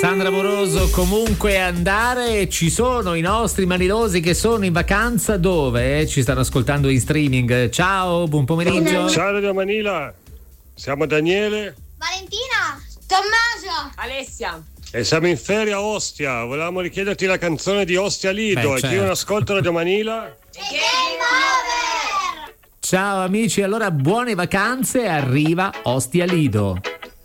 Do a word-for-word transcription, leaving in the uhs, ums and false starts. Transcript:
Sandra Moroso, comunque andare, ci sono i nostri manilosi che sono in vacanza dove? Ci stanno ascoltando in streaming. Ciao, buon pomeriggio. Ciao da Manila, siamo Daniele, Valentina, Tommaso, Alessia. e siamo in ferie a Ostia. Volevamo richiederti la canzone di Ostia Lido. Beh, E chi certo. non ascolta Radio Manila? Game Over! Ciao amici, allora buone vacanze, arriva Ostia Lido.